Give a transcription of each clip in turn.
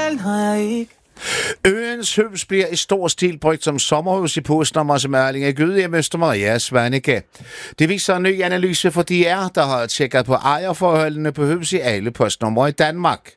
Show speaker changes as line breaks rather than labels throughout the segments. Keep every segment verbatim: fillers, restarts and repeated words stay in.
galt har jeg ikke.
Øens hus bliver i stor stil brugt som sommerhus i postnummer som Erling af Gødhjem Øster Maria Svanike. Det viser en ny analyse for D R, der har tjekket på ejerforholdene på hus i alle postnummer i Danmark.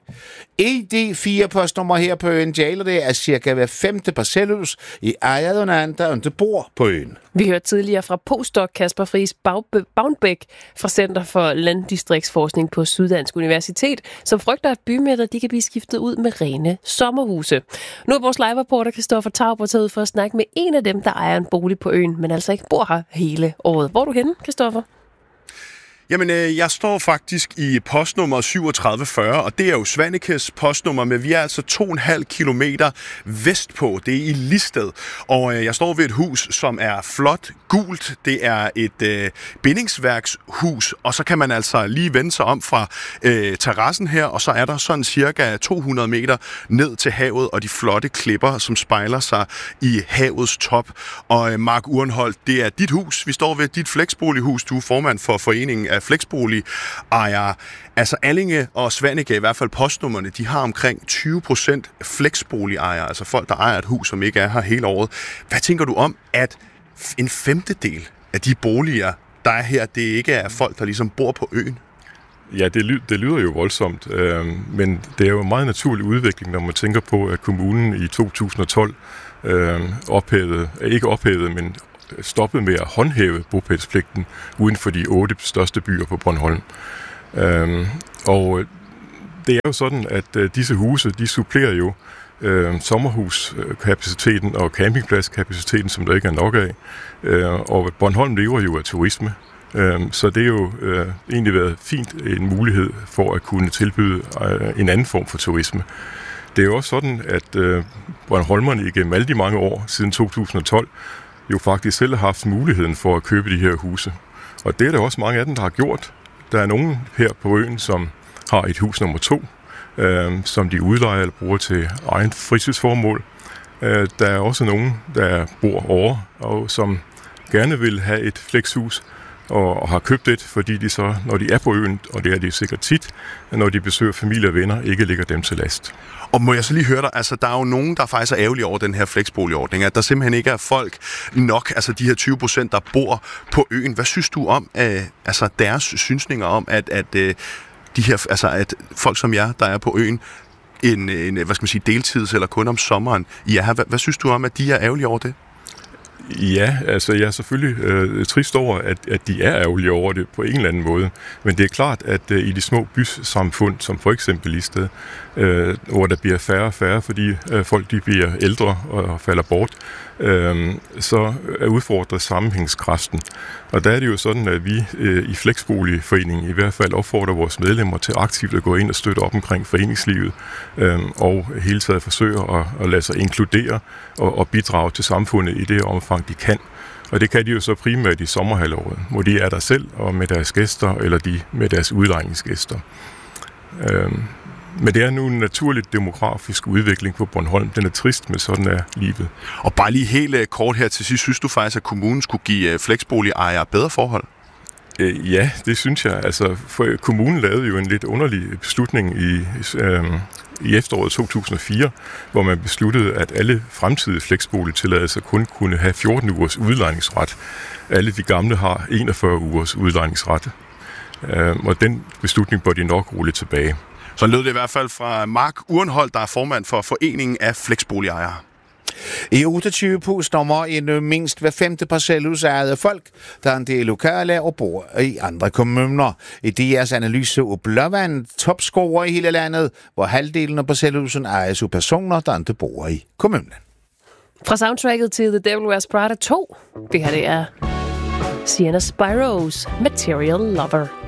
I de fire postnummer her på øen gælder det, at cirka hver femte parcelhus i ejet under anden, der ikke bor på øen.
Vi hørte tidligere fra postdoc Kasper Friis Bavnbæk fra Center for Landdistriktsforskning på Syddansk Universitet, som frygter, at bymidter de kan blive skiftet ud med rene sommerhuse. Nu er vores live-reporter Christoffer Tauber taget ud for at snakke med en af dem, der ejer en bolig på øen, men altså ikke bor her hele året. Hvor er du henne, Christoffer?
Jamen, øh, jeg står faktisk i postnummer syvogtredive fyrre, og det er jo Svanikes postnummer, men vi er altså to og en halv kilometer vestpå. Det er i Listed, og øh, jeg står ved et hus, som er flot gult. Det er et øh, bindingsværkshus, og så kan man altså lige vende sig om fra øh, terrassen her, og så er der sådan cirka to hundrede meter ned til havet, og de flotte klipper, som spejler sig i havets top. Og øh, Mark Urenholdt, det er dit hus. Vi står ved dit flexbolighus. Du er formand for foreningen af flexboligejere. Altså Allinge og Svanike, i hvert fald postnummerne, de har omkring tyve procent flexboligejere, altså folk, der ejer et hus, som ikke er her hele året. Hvad tænker du om, at en femtedel af de boliger, der er her, det ikke er folk, der ligesom bor på øen?
Ja, det, ly- det lyder jo voldsomt, øh, men det er jo en meget naturlig udvikling, når man tænker på, at kommunen i to tusind og tolv øh, ophævede, ikke ophævede, men stoppet med at håndhæve bopælspligten uden for de otte største byer på Bornholm. Øhm, og det er jo sådan, at øh, disse huse, de supplerer jo øh, sommerhuskapaciteten og campingpladskapaciteten, som der ikke er nok af. Øh, og Bornholm lever jo af turisme. Øh, så det er jo øh, egentlig været fint en mulighed for at kunne tilbyde øh, en anden form for turisme. Det er jo også sådan, at øh, Bornholmerne igennem alle de mange år, siden to tusind og tolv, jo faktisk selv har haft muligheden for at købe de her huse. Og det er der også mange af dem, der har gjort. Der er nogen her på øen, som har et hus nummer to, øh, som de udlejer eller bruger til egen fritidsformål. Øh, der er også nogen, der bor over, og som gerne vil have et flexhus, og, og har købt et, fordi de så, når de er på øen, og det er de sikkert tit, når de besøger familie og venner, ikke ligger dem til last.
Og må jeg så lige høre dig, altså der er jo nogen, der faktisk er ærgerlige over den her flexboligordning, at der simpelthen ikke er folk nok, altså de her tyve procent, der bor på øen. Hvad synes du om, øh, altså deres synsninger om, at, at øh, de her, altså at folk som jer, der er på øen, en, en hvad skal man sige, deltids eller kun om sommeren, ja, hvad, hvad synes du om, at de er ærgerlige over det?
Ja, altså jeg er selvfølgelig øh, trist over, at, at de er ærgerlige over det på en eller anden måde. Men det er klart, at øh, i de små bysamfund, som for eksempel Listed, øh, hvor der bliver færre og færre, fordi øh, folk de bliver ældre og falder bort, øh, så er udfordret sammenhængskraften. Og der er det jo sådan, at vi øh, i Flexboligforeningen i hvert fald opfordrer vores medlemmer til aktivt at gå ind og støtte op omkring foreningslivet, øh, og hele taget forsøger at, at lade sig inkludere og, og bidrage til samfundet i det omfang, de kan. Og det kan de jo så primært i sommerhalvåret, hvor de er der selv og med deres gæster, eller de med deres udlejningsgæster. Øh, Men det er nu en naturlig demografisk udvikling på Bornholm. Den er trist, men sådan er livet.
Og bare lige helt kort her til sidst, synes du faktisk, at kommunen skulle give flexboligejere bedre forhold?
Øh, ja, det synes jeg. Altså, for kommunen lavede jo en lidt underlig beslutning i, øh, i efteråret to tusind og fire, hvor man besluttede, at alle fremtidige flexboligtilladelser kun kunne have fjorten ugers udlejningsret. Alle de gamle har enogfyrre ugers udlejningsret. Øh, og den beslutning bør de nok rulle tilbage.
Så lød det i hvert fald fra Mark Urenholdt, der er formand for Foreningen af Flexboligejere.
I otteogtyve postnummer er nu mindst hver femte parcelhus ejet af folk, der er en del lokale og bor i andre kommuner. I D R's analyse af Blåvand topscorer i hele landet, hvor halvdelen af parcelhusen ejes af personer, der ikke bor i kommunen.
Fra soundtracket til The Devil Wears Prada to, det her det er Sienna Spiro's Material Lover.